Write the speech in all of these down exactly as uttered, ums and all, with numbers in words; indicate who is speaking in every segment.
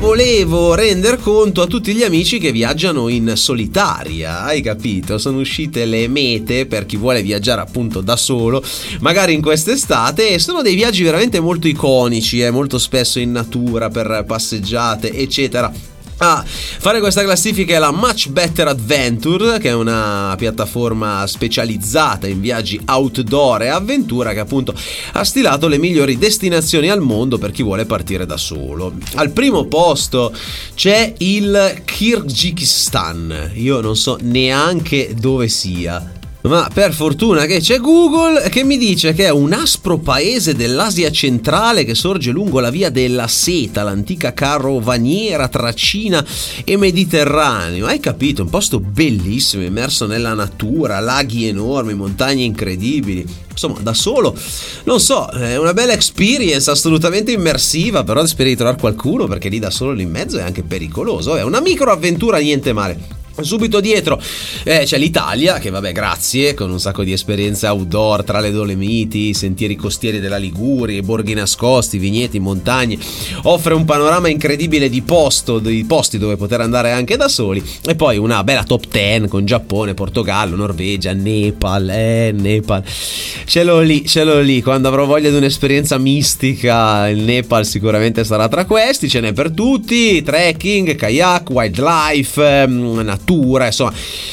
Speaker 1: volevo render conto a tutti gli amici che viaggiano in solitaria, hai capito? Sono uscite le mete per chi vuole viaggiare appunto da solo, magari in quest'estate, e sono dei viaggi veramente molto iconici, eh, molto spesso in natura, per passeggiate, eccetera. A ah, fare questa classifica è la Much Better Adventure, che è una piattaforma specializzata in viaggi outdoor e avventura, che appunto ha stilato le migliori destinazioni al mondo per chi vuole partire da solo. Al primo posto c'è il Kirghizistan, io non so neanche dove sia, ma per fortuna che c'è Google, che mi dice che è un aspro paese dell'Asia centrale che sorge lungo la via della seta, l'antica carovaniera tra Cina e Mediterraneo. Hai capito? Un posto bellissimo, immerso nella natura, laghi enormi, montagne incredibili. Insomma, da solo, non so, è una bella experience, assolutamente immersiva, però speri di trovare qualcuno, perché lì da solo lì in mezzo è anche pericoloso. È una microavventura, niente male. Subito dietro eh, c'è l'Italia, che vabbè, grazie, con un sacco di esperienze outdoor tra le Dolomiti, i sentieri costieri della Liguria, i borghi nascosti, vigneti, montagne, offre un panorama incredibile di posto, di posti dove poter andare anche da soli, e poi una bella top dieci con Giappone, Portogallo, Norvegia, Nepal, eh, Nepal, ce l'ho lì, ce l'ho lì, quando avrò voglia di un'esperienza mistica, il Nepal sicuramente sarà tra questi, ce n'è per tutti, trekking, kayak, wildlife, natura, insomma,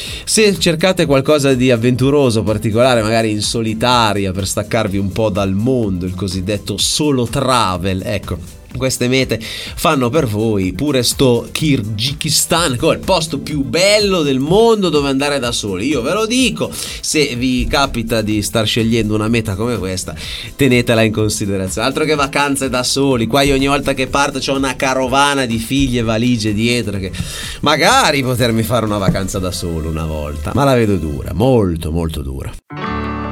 Speaker 1: se cercate qualcosa di avventuroso, particolare, magari in solitaria, per staccarvi un po' dal mondo, il cosiddetto solo travel, ecco, queste mete fanno per voi. Pure sto Kirghizistan, che è il posto più bello del mondo dove andare da soli, io ve lo dico. Se vi capita di star scegliendo una meta come questa, tenetela in considerazione. Altro che vacanze da soli, qua io ogni volta che parto c'ho una carovana di figli e valigie dietro, che magari potermi fare una vacanza da solo una volta, ma la vedo dura, molto molto dura.